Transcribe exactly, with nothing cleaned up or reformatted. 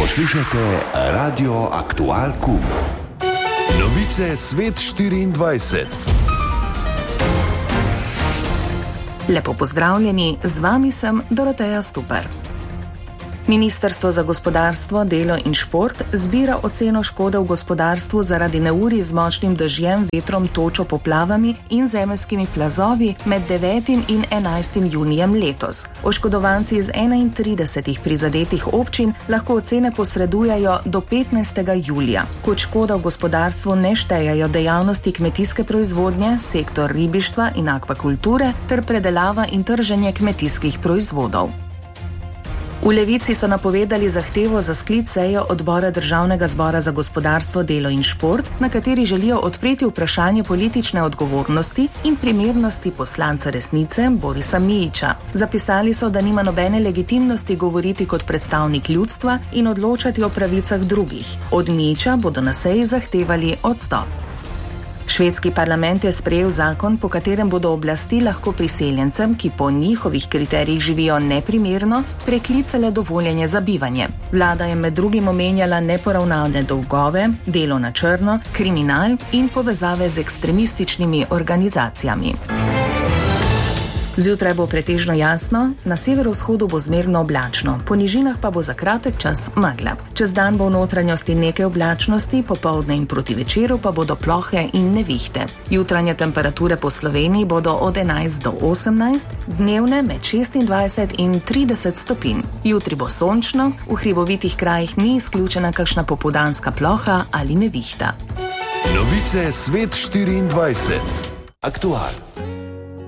Poslušajte Radio Aktual Kum. Novice Svet štiriindvajset. Lepo pozdravljeni, z vami sem Doroteja Stuper. Ministrstvo za gospodarstvo, delo in šport zbira oceno škode v gospodarstvu zaradi neurij z močnim dežjem, vetrom, točo, poplavami in zemeljskimi plazovi med devetim in enajstim junijem letos. Oškodovanci iz enaintridesetih prizadetih občin lahko ocene posredujajo do petnajstega julija. Kot škoda v gospodarstvu ne štejejo dejavnosti kmetijske proizvodnje, sektor ribištva in akvakulture ter predelava in trženje kmetijskih proizvodov. V Levici so napovedali zahtevo za sklic seje odbora Državnega zbora za gospodarstvo, delo in šport, na kateri želijo odpreti vprašanje politične odgovornosti in primernosti poslanca Resnice Borisa Mijića. Zapisali so, da nima nobene legitimnosti govoriti kot predstavnik ljudstva in odločati o pravicah drugih. Od Mijića bodo na seji zahtevali odstop. Švedski parlament je sprejel zakon, po katerem bodo oblasti lahko priseljencem, ki po njihovih kriterijih živijo neprimerno, preklicale dovoljenje za bivanje. Vlada je med drugim omenjala neporavnane dolgove, delo na črno, kriminal in povezave z ekstremističnimi organizacijami. Zjutraj bo pretežno jasno, na severovzhodu bo zmerno oblačno, po nižinah pa bo za kratek čas megla. Čez dan bo v notranjosti nekaj oblačnosti, popoldne in proti večeru pa bodo plohe in nevihte. Jutranje temperature po Sloveniji bodo od enajst do osemnajst, dnevne med šestindvajset in trideset stopinj. Jutri bo sončno, v hribovitih krajih ni izključena kakšna popoldanska ploha ali nevihta. Novice Svet štiriindvajset. Aktual.